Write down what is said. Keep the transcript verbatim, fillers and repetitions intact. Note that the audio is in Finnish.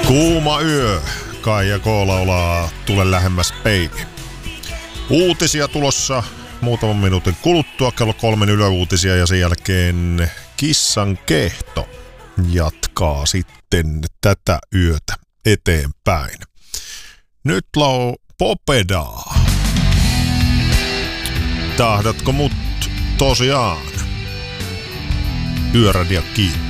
Kuuma yö. Kaija K laulaa Tule lähemmäs baby. Uutisia tulossa muutaman minuutin kuluttua. Kello kolmen yöuutisia ja sen jälkeen Kissan kehto jatkaa sitten tätä yötä eteenpäin. Nyt lau Popedaa. Tahdatko mut tosiaan? Yöradio kiittää.